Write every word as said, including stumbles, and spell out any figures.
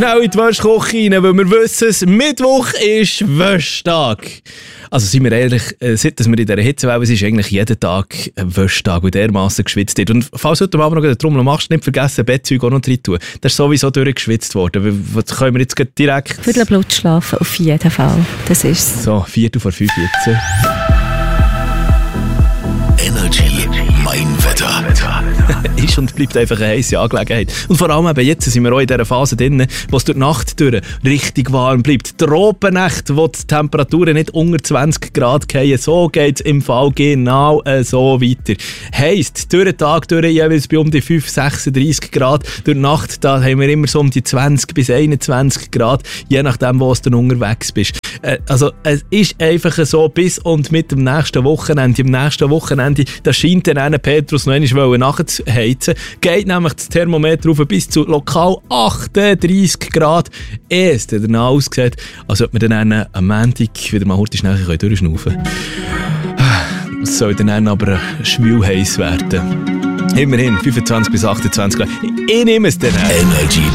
Schnell in die Wäschküche rein, weil wir wissen es, Mittwoch ist Wäschtag. Also sind wir ehrlich, seit dass wir in dieser Hitzewelle sind, ist eigentlich jeden Tag ein Wäschtag, weil dermassen geschwitzt wird. Und falls du heute Abend noch eine Trommel machst, nicht vergessen, Bettzeug auch noch rein tun. Das ist sowieso durchgeschwitzt worden. Was können wir jetzt direkt... Für den Blut schlafen, auf jeden Fall. Das ist es. So, Viertel vor fünf jetzt. Energy, mein Wetter. Ist und bleibt einfach eine heisse Angelegenheit. Und vor allem eben jetzt sind wir auch in dieser Phase drin, wo es durch die Nacht durch richtig warm bleibt. Tropennächte, wo die Temperaturen nicht unter zwanzig Grad fallen. So geht es im Fall genau äh, so weiter. Heisst, durch den Tag durch jeweils bei um die fünf, sechsunddreissig Grad. Durch die Nacht da haben wir immer so um die zwanzig bis einundzwanzig Grad, je nachdem, wo du dann unterwegs bist. Äh, also es ist einfach so, bis und mit dem nächsten Wochenende. Im nächsten Wochenende, da scheint dann Petrus noch einmal nachzuheizen. Geht nämlich das Thermometer rauf bis zu lokal achtunddreissig Grad. Es danach aussieht, als ob wir dann am Montag wieder mal kurz schnell durchschnaufen können. Es soll dann aber schwül heiß werden. Immerhin fünfundzwanzig bis achtundzwanzig Grad. Ich nehme es dann. Energy